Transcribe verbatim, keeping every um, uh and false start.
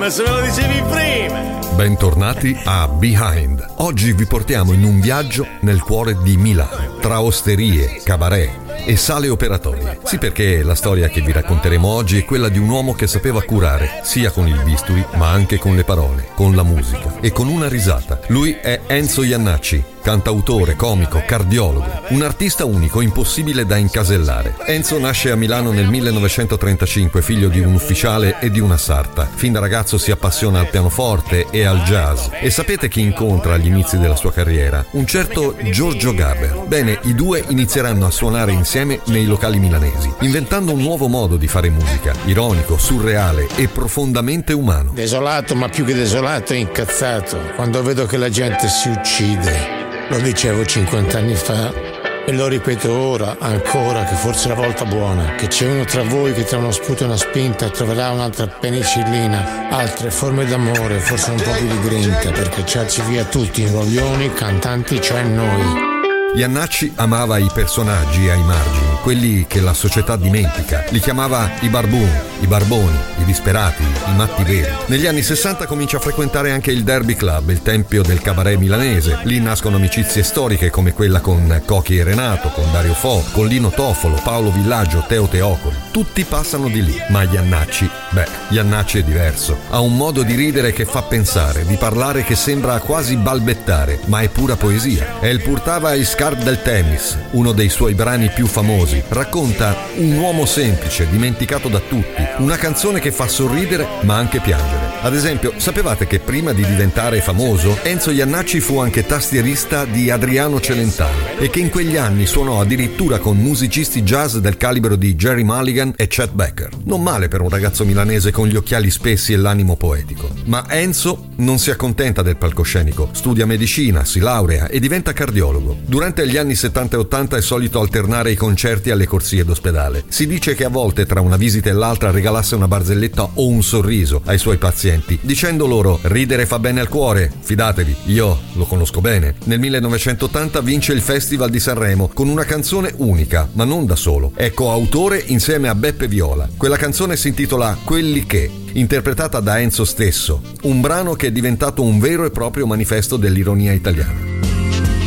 ma se me lo dicevi prima! Bentornati a Behind. Oggi vi portiamo in un viaggio nel cuore di Milano, tra osterie, cabaret e sale operatorie. Sì, perché la storia che vi racconteremo oggi è quella di un uomo che sapeva curare, sia con il bisturi, ma anche con le parole, con la musica e con una risata. Lui è Enzo Jannacci, cantautore, comico, cardiologo, un artista unico, impossibile da incasellare. Enzo nasce a Milano nel millenovecentotrentacinque, figlio di un ufficiale e di una sarta. Fin da ragazzo si appassiona al pianoforte e al jazz. E sapete chi incontra agli inizi della sua carriera? Un certo Giorgio Gaber. Bene, i due inizieranno a suonare insieme nei locali milanesi, inventando un nuovo modo di fare musica, ironico, surreale e profondamente umano. Desolato, ma più che desolato, incazzato quando vedo che la gente si uccide. Lo dicevo cinquanta anni fa e lo ripeto ora, ancora, che forse è la volta buona, che c'è uno tra voi che tra uno sputo e una spinta troverà un'altra penicillina, altre forme d'amore, forse un po' più di grinta, per cacciarci via tutti i roglioni, cantanti, cioè noi. Jannacci amava i personaggi ai margini, quelli che la società dimentica. Li chiamava i barbuni, i barboni, i disperati, i matti veri. Negli anni sessanta comincia a frequentare anche il Derby Club, il tempio del cabaret milanese. Lì nascono amicizie storiche come quella con Cochi e Renato, con Dario Fo, con Lino Toffolo, Paolo Villaggio, Teo Teocoli. Tutti passano di lì, ma Jannacci, beh, Jannacci è diverso. Ha un modo di ridere che fa pensare, di parlare che sembra quasi balbettare, ma è pura poesia. È il Purtava il del Temis, uno dei suoi brani più famosi. Racconta un uomo semplice, dimenticato da tutti, una canzone che fa sorridere ma anche piangere. Ad esempio, sapevate che prima di diventare famoso Enzo Jannacci fu anche tastierista di Adriano Celentano e che in quegli anni suonò addirittura con musicisti jazz del calibro di Jerry Mulligan e Chet Baker. Non male per un ragazzo milanese con gli occhiali spessi e l'animo poetico. Ma Enzo non si accontenta del palcoscenico, studia medicina, si laurea e diventa cardiologo. Durante gli anni settanta e ottanta è solito alternare i concerti alle corsie d'ospedale. Si dice che a volte tra una visita e l'altra regalasse una barzelletta o un sorriso ai suoi pazienti, dicendo loro: ridere fa bene al cuore, fidatevi, io lo conosco bene. Nel millenovecentottanta vince il Festival di Sanremo con una canzone unica, ma non da solo. È coautore insieme a Beppe Viola. Quella canzone si intitola Quelli che, interpretata da Enzo stesso, un brano che è diventato un vero e proprio manifesto dell'ironia italiana.